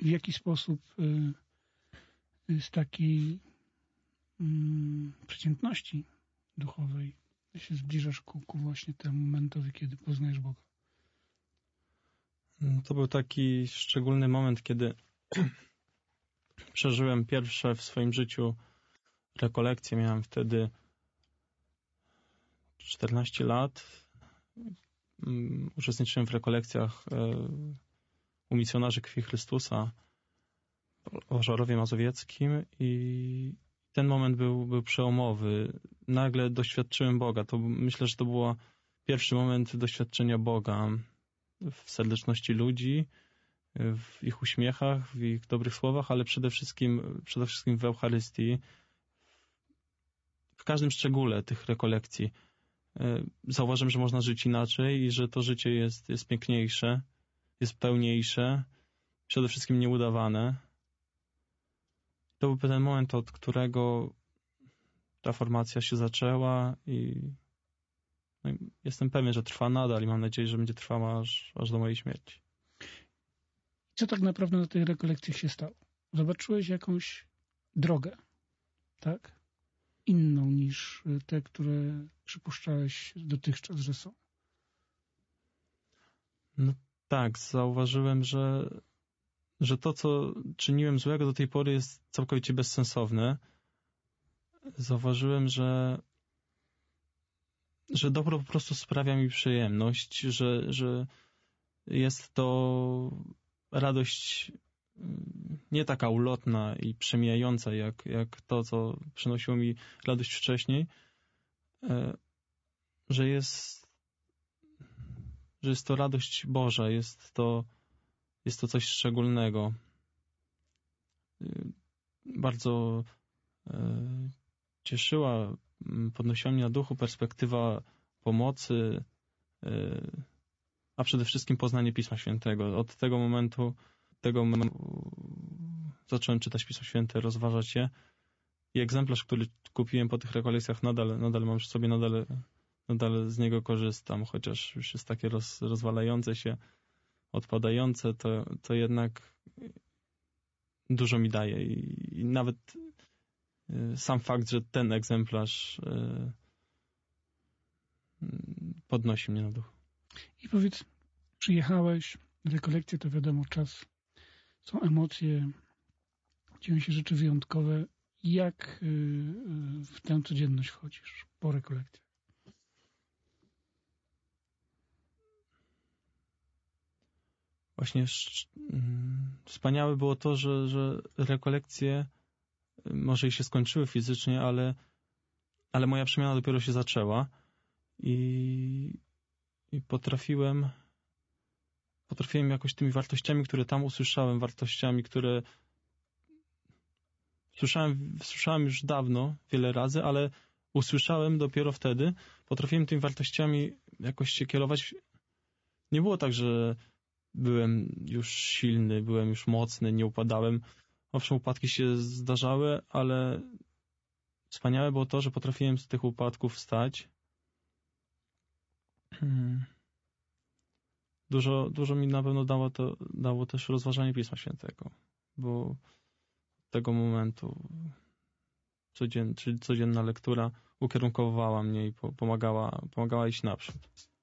w jaki sposób z takiej przeciętności duchowej się zbliżasz ku właśnie temu momentowi, kiedy poznajesz Boga? To był taki szczególny moment, kiedy przeżyłem pierwsze w swoim życiu rekolekcje. Miałem wtedy 14 lat. Uczestniczyłem w rekolekcjach u misjonarzy Krwi Chrystusa w Ożarowie Mazowieckim i ten moment był przełomowy. Nagle doświadczyłem Boga. Myślę, że to był pierwszy moment doświadczenia Boga w serdeczności ludzi, w ich uśmiechach, w ich dobrych słowach, ale przede wszystkim w Eucharystii. W każdym szczególe tych rekolekcji zauważyłem, że można żyć inaczej i że to życie jest piękniejsze, jest pełniejsze, przede wszystkim nieudawane. To był ten moment, od którego ta formacja się zaczęła i jestem pewien, że trwa nadal i mam nadzieję, że będzie trwała aż do mojej śmierci. Co tak naprawdę na tej rekolekcji się stało? Zobaczyłeś jakąś drogę, tak? Inną niż te, które przypuszczałeś dotychczas, że są. No tak, zauważyłem, że to, co czyniłem złego do tej pory, jest całkowicie bezsensowne. Zauważyłem, że dobro po prostu sprawia mi przyjemność, że jest to radość nie taka ulotna i przemijająca, jak to, co przynosiło mi radość wcześniej, że jest to radość Boża, jest to coś szczególnego. Bardzo cieszyła, podnosiła mnie na duchu perspektywa pomocy, a przede wszystkim poznanie Pisma Świętego. Od tego momentu zacząłem czytać Pismo Święte, rozważać je i egzemplarz, który kupiłem po tych rekolekcjach, nadal mam przy sobie, nadal z niego korzystam, chociaż już jest takie rozwalające się, odpadające, to jednak dużo mi daje i nawet sam fakt, że ten egzemplarz podnosi mnie na duchu. I powiedz, przyjechałeś, rekolekcje to wiadomo czas, są emocje, dzieją się rzeczy wyjątkowe. Jak w tę codzienność wchodzisz po rekolekcjach? Właśnie wspaniałe było to, że rekolekcje może i się skończyły fizycznie, ale moja przemiana dopiero się zaczęła i potrafiłem jakoś tymi wartościami, które tam usłyszałem, wartościami, które słyszałem już dawno, wiele razy, ale usłyszałem dopiero wtedy, potrafiłem tymi wartościami jakoś się kierować. Nie było tak, że byłem już silny, byłem już mocny, nie upadałem. Owszem, upadki się zdarzały, ale wspaniałe było to, że potrafiłem z tych upadków wstać. Dużo mi na pewno dało też rozważanie Pisma Świętego, bo od tego momentu codzienna lektura ukierunkowała mnie i pomagała iść naprzód.